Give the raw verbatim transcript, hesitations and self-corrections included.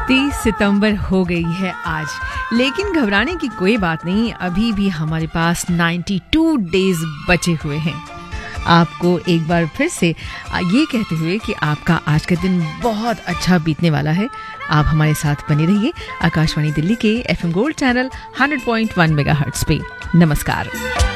तीस सितंबर हो गई है आज, लेकिन घबराने की कोई बात नहीं, अभी भी हमारे पास बानवे डेज बचे हुए हैं। आपको एक बार फिर से ये कहते हुए कि आपका आज का दिन बहुत अच्छा बीतने वाला है। आप हमारे साथ बने रहिए आकाशवाणी दिल्ली के FM gold channel hundred point one megahertz पे। नमस्कार।